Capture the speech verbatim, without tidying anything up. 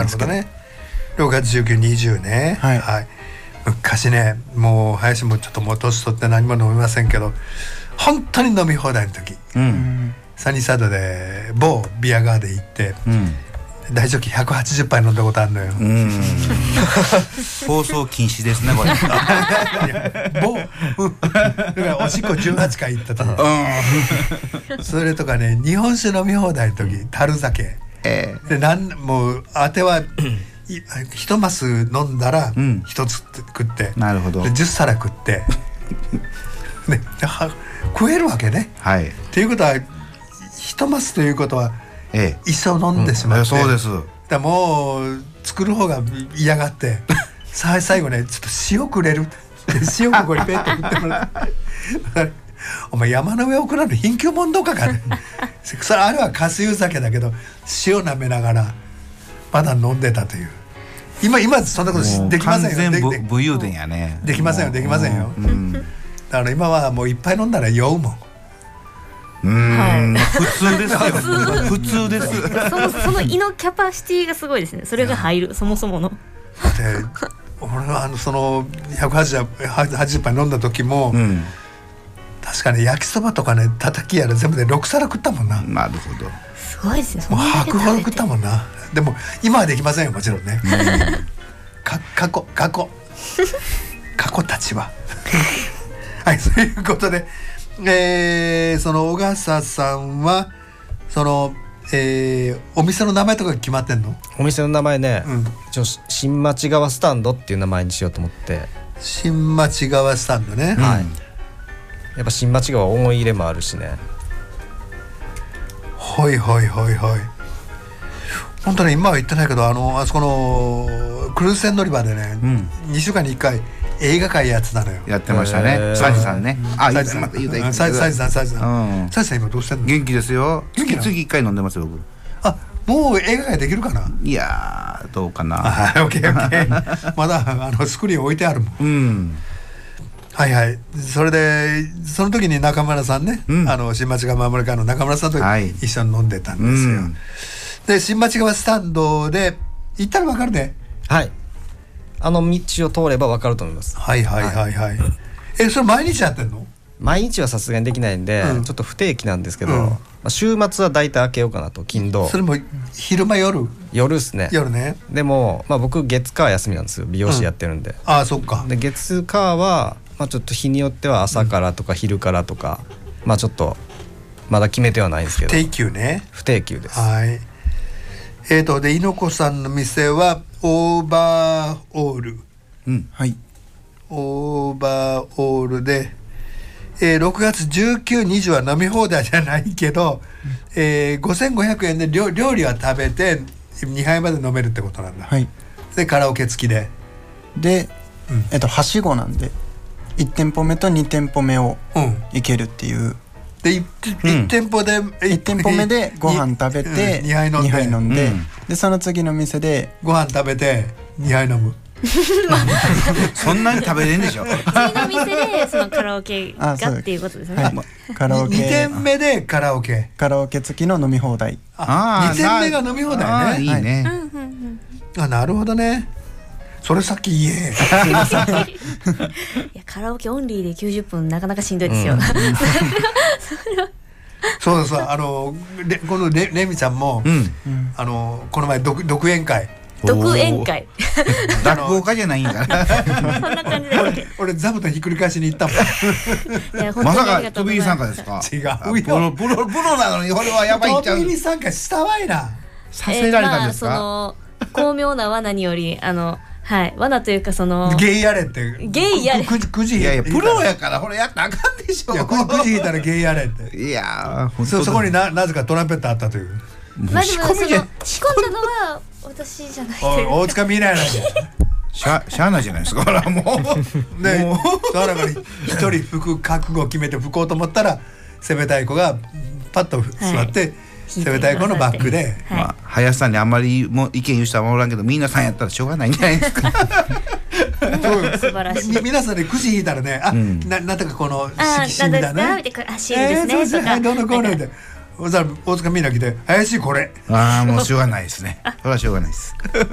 ですけど。なるほどね。ろくがつじゅうくにちにじゅうね、 はいはい、昔ね、もう林もちょっともう年取って何も飲みませんけど、本当に飲み放題の時、 うん、 サニーサイドで某ビアガーで行って、うん、大ジョッキひゃくはちじゅっぱい飲んだことあるのよ。うん、 放送禁止ですねこれ。 某だからおしっこじゅうはちかい行ったと、うん、それとかね、日本酒飲み放題の時、樽酒、えー、でなんもう当ては一マス飲んだら一つ食って、 うん、なるほど。 でじゅっさら食ってね、食えるわけね、はい、っていうことは一マスということは、ええ、一生飲んでしまって、うん、 そうです。 だもう作る方が嫌がってさ最後ね、ちょっと塩くれる塩ここにペッと振ってもらってお前山の上送らぬ貧窮問答かかそれあれはかす湯酒だけど塩舐めながらまだ飲んでたという。今今そんなことできませんよ。 完全武勇伝やね。 できませんよできませんよ、うん、だから今はもういっぱい飲んだら酔うもん。 うーん、はい、普通ですよ。普通です。 そのその胃のキャパシティがすごいですね。それが入るそもそもの。 で俺はあのそのひゃくはちじゅっぱい飲んだ時も、うん、確かに焼きそばとかね、叩きやら全部でろくさら食ったもんな。 なるほほど。 すごいですね。 もう吐くほど食ったもんな。でも今はできませんよもちろんね。うん、か過去過去過去たちははい、そういうことで。えー、その小笠さんはその、えー、お店の名前とか決まってんの？ お店の名前ね、うん、一応新町川スタンドっていう名前にしようと思って。 新町川スタンドね、 はい、やっぱ新町川思い入れもあるしね。 はいはいはいはい。本当に今は言ってないけど、あのあそこのクルーズ船乗り場でね、うん、にしゅうかんにいっかい映画会やってたのよ。 やってましたね。サイズさんね。 あ、サイズさん、サイズさん、サイズさん、サイズさん今どうしてんの？ 元気ですよ。月次いっかい飲んでますよ僕。 あ、もう映画会できるかな？ いやどうかな。 はい、オッケーオッケー。まだあのスクリーン置いてあるもん。うん。はいはい。それでその時に中村さんね、うん、あの新町川守川の中村さんと一緒に飲んでたんですよ。はい、うん、で新町川スタンドで行ったら分かるね。 はい。あの道を通れば分かると思います。 はいはいはいはい。え、それ毎日やってんの？ 毎日はさすがにできないんで、うん、ちょっと不定期なんですけど、うん、まあ、週末は大体開けようかなと。金土。 それも昼間夜？ 夜ですね。 夜ね。 でも、まあ、僕月火休みなんですよ。美容師やってるんで。うん、 ああそっか。 で月火は、まあ、ちょっと日によっては朝からとか昼からとか、うん、まあちょっとまだ決めてはないんですけど。 不定休ね。 不定休です。 はい。えーとで猪子さんの店はオーバーオール。うん、はい、オーバーオールで、えー、ろくがつじゅうくにちは飲み放題じゃないけど、うん、えー、ごせんごひゃくえんで 料, 料理は食べてにはいまで飲めるってことなんだ。はい、でカラオケ付きでで、うん、えっとはしごなんでいち店舗目とに店舗目を行けるっていう、うん、 で 1, いち店舗で、うん、 いち店舗目でご飯食べて、うん、にはい飲んで、にはい飲んで、うん、でその次の店でご飯食べてにはい飲む。 そんなに食べれんでしょ。 次の店でそのカラオケがっていうことですね。はい、 カラオケに店目でカラオケカラオケ付きの飲み放題。 あに店目が飲み放題ね。 いいね、 はい、あなるほどね。それさっき言え。 いやカラオケオンリーできゅうじゅっぷんなかなかしんどいですよ。うん、 そうそう、あのレこの レ, レミちゃんも、うん、あのこの前 独, 独演会独演会落語家じゃないんだ。 そんな感じで俺, 俺座布団ひっくり返しに行ったもん。 まさか飛び入り参加ですか？ 違うよ。 プロプロなのにこれはやばいんちゃう。 飛び入り参加したわいな。 させられたんですか？ えーまあ、その巧妙な罠によりあのはい罠というかそのゲイやれってゲイやれくじいやいやプロやからこれやったらあかんでしょ。いやくじ引いたらゲイやれって。 いやそ, そこに な, なぜかトランペットあったという。 まあでもその仕込んだのは私じゃない。 大塚見ないなんでしゃしゃあないじゃないですか。もうね、もうだから一人服覚悟を決めて吹こうと思ったら攻め太鼓がパッと座って、はい、攻め太鼓のバックで、 はい、まあ、林さんにあんまりも意見言う人はおらんけど皆さんやったらしょうがないんじゃないですか。 素晴らしい。 皆さんでくじ引いたらね、あ、うん、な, なんとかこの色紙だね、あ、シールですね、とか、 どのコーナーで大塚みんな来て怪しいこれ。 ああもうしょうがないですね。それはしょうがないです。